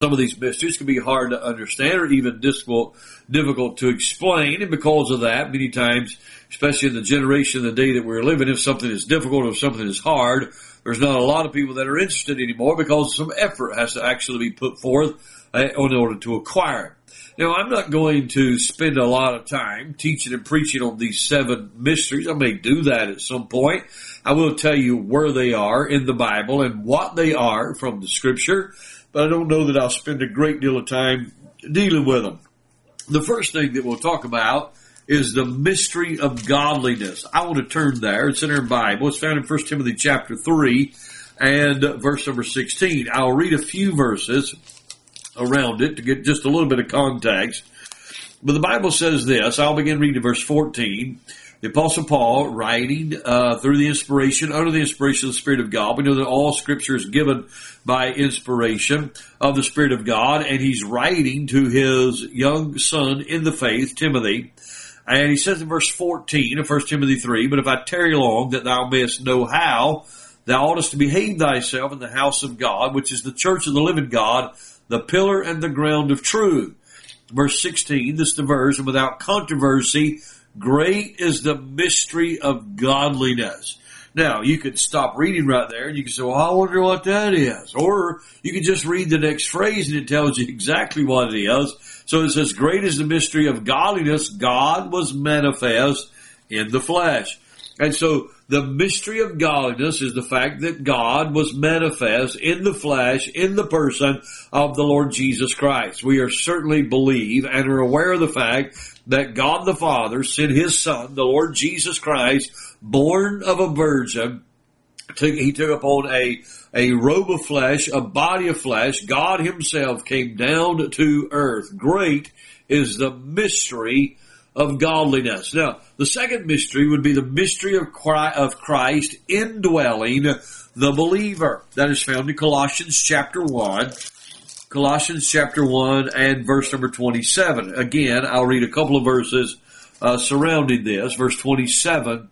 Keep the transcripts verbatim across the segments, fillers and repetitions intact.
Some of these mysteries can be hard to understand or even difficult, difficult to explain. And because of that, many times, especially in the generation and the day that we're living, if something is difficult or if something is hard, there's not a lot of people that are interested anymore because some effort has to actually be put forth uh, in order to acquire it. Now, I'm not going to spend a lot of time teaching and preaching on these seven mysteries. I may do that at some point. I will tell you where they are in the Bible and what they are from the Scripture, but I don't know that I'll spend a great deal of time dealing with them. The first thing that we'll talk about is the mystery of godliness. I want to turn there. It's in our Bible. It's found in First Timothy chapter three and verse number sixteen. I'll read a few verses around it to get just a little bit of context. But the Bible says this. I'll begin reading verse fourteen. The Apostle Paul, writing uh, through the inspiration, under the inspiration of the Spirit of God. We know that all Scripture is given by inspiration of the Spirit of God, and he's writing to his young son in the faith, Timothy. And he says in verse fourteen of First Timothy three, but if I tarry long, that thou mayest know how thou oughtest to behave thyself in the house of God, which is the church of the living God, the pillar and the ground of truth. Verse sixteen, this is the verse, and without controversy, great is the mystery of godliness. Now, you could stop reading right there and you can say, well, I wonder what that is. Or you can just read the next phrase and it tells you exactly what it is. So it says, great is the mystery of godliness. God was manifest in the flesh. And so the mystery of godliness is the fact that God was manifest in the flesh, in the person of the Lord Jesus Christ. We are certainly believe and are aware of the fact that God the Father sent His Son, the Lord Jesus Christ, born of a virgin. He took upon a, a robe of flesh, a body of flesh. God Himself came down to earth. Great is the mystery of godliness. Now, the second mystery would be the mystery of Christ indwelling the believer. That is found in Colossians chapter one. Colossians chapter one and verse number twenty-seven. Again, I'll read a couple of verses uh, surrounding this. Verse twenty-seven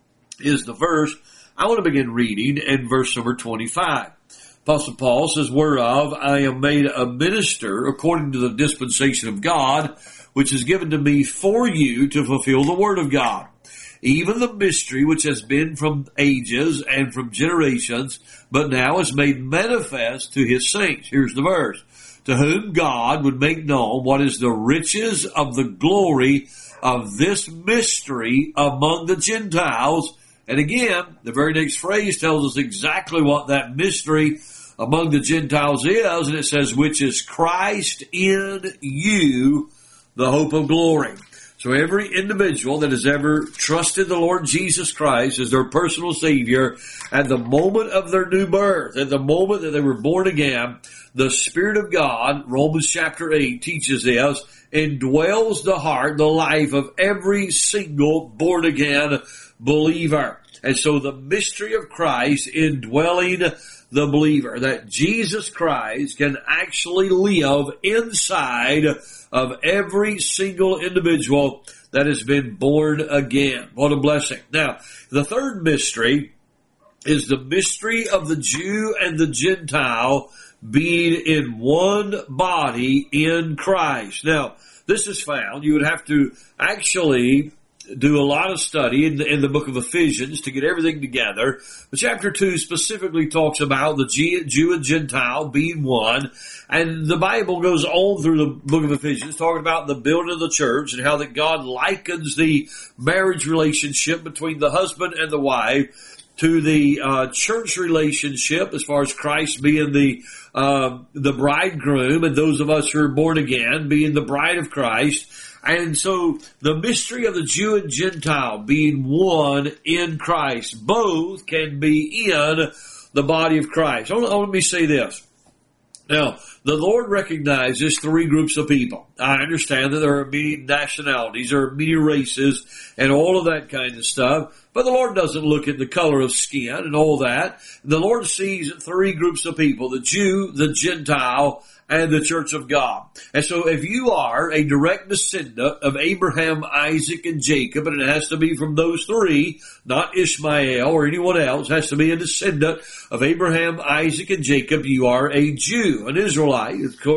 is the verse I want to begin reading, and verse number twenty-five. Apostle Paul says, whereof I am made a minister according to the dispensation of God, which is given to me for you to fulfill the word of God, even the mystery which has been from ages and from generations, but now is made manifest to His saints. Here's the verse. To whom God would make known what is the riches of the glory of this mystery among the Gentiles. And again, the very next phrase tells us exactly what that mystery among the Gentiles is, and it says, which is Christ in you, the hope of glory. So every individual that has ever trusted the Lord Jesus Christ as their personal Savior, at the moment of their new birth, at the moment that they were born again, the Spirit of God, Romans chapter eight teaches this, indwells the heart, the life of every single born again believer. And so the mystery of Christ indwelling the believer, that Jesus Christ can actually live inside of every single individual that has been born again. What a blessing. Now, the third mystery is the mystery of the Jew and the Gentile being in one body in Christ. Now, this is found, you would have to actually do a lot of study in the, in the book of Ephesians to get everything together. But chapter two specifically talks about the Jew and Gentile being one. And the Bible goes on through the book of Ephesians talking about the building of the church and how that God likens the marriage relationship between the husband and the wife to the uh, church relationship as far as Christ being the uh, the bridegroom and those of us who are born again being the bride of Christ. And so the mystery of the Jew and Gentile being one in Christ, both can be in the body of Christ. Oh, let me say this. Now, the Lord recognizes three groups of people. I understand that there are many nationalities, there are many races, and all of that kind of stuff. But the Lord doesn't look at the color of skin and all that. The Lord sees three groups of people, the Jew, the Gentile, and the church of God. And so if you are a direct descendant of Abraham, Isaac, and Jacob, and it has to be from those three, not Ishmael or anyone else, it has to be a descendant of Abraham, Isaac, and Jacob, you are a Jew, an Israelite,